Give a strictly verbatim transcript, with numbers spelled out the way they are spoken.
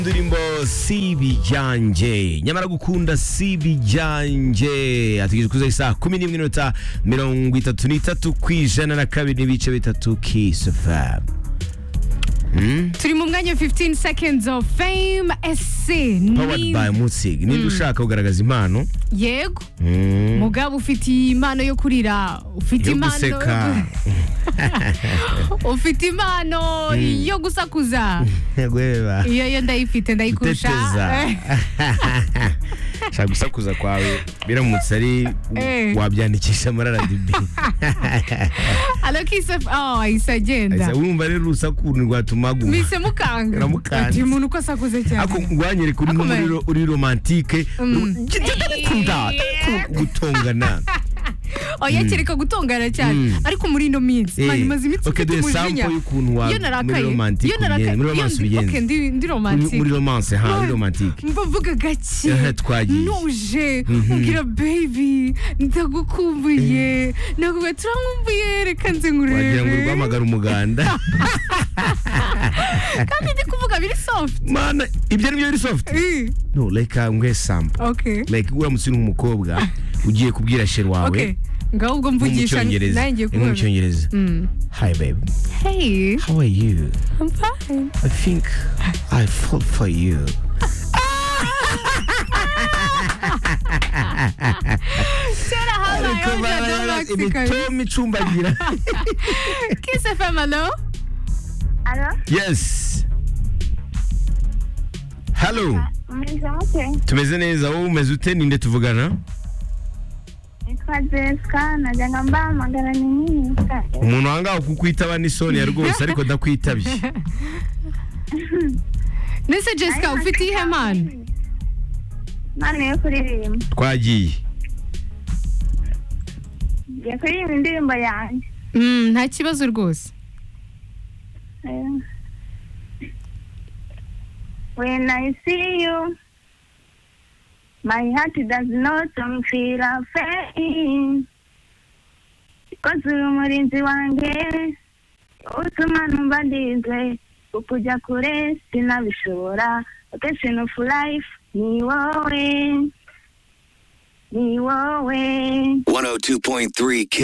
Ndirimbo si bijyanje nyamara gukunda si bijyanje ategereje kuza isaha kumi n'imwe n'iminota mirongo itatu n'itatu ku ijana na kabiri n'ibice bitatu Kiss F M. Hmm? Turi mu mwanya fifteen seconds of fame ese Powered by Mutzig. Niba ushaka kugaragaza impano yego Hmm. mugabo ufite impano yo kurira ufite yo impano guseka ufite impano yo gusakuza gweba iyo yo ndayifite ndayikurusha Teteza. Shaka gusakuza kwawe biramutse ari Eh. wabyandikisha muri R D B. Alo Kiss F M oh isagenda Asa urumva rero urusaku rwatuma guma. mise mukanga Uramukanze. ati umuntu ko asakuze cyane Ako ngwanyere kuri Ako muri me- uri romantique Mm. ndakunda gutongana. oya kereka gutongana cyane Mm. ariko muri ino minsi Eh, mani maze imitsi okay, mfite the umujinya sample y'ukuntu wa- iyo muri narakaye romantic iyo narakaye ubigenza, muri iyo romance ndi- ubigenza. okay ndi ndi Muri romantic muri romance ha muri romantique. mbavuga gake Eh, twagiye. nuje Mhm. ubwira baby ndagukumbuye nakubwira turamwumbuye reka nze Wagira ngo nkurebe urwamagara umuganda. kandi ndi kuvuga biri soft Mana ibyo ari byo biri soft. Eh, No like ngwe sample. okay Like uramutse uri umukobwa ugiye kubwira sher wawe. okay ngaho ubwo mvugisha Cyongereza. nanjye Mu kubona Cyongereza. Mm. Hi babe. Hey, How are you? I'm fine. I think I fall for you. Kera habayeho Jado Maxi Tom icumbagira. Kiss F M, hello? Alo, Yes. Hello. umeze mute? Tumeze neza wowe umeze ute ninde tuvugana? Nitwa Jessica, najyaga mbahamagara ni nini? Umuntu wanga kukwitaba ni Sonia rwose ariko ndakwitabye. Nese Jessica ufite ihe man? Mane yo kuririmba. Twagiye. Ngiye kuririmba indirimbo yanjye. Mm, nta kibazo rwose. Eh. When I see you, my heart does not feel afraid. Because uri umurinzi wanjye, utuma numva ndizwe, ukujya kure sinabishobora, location of life ni wowe, ni wowe. one oh two point three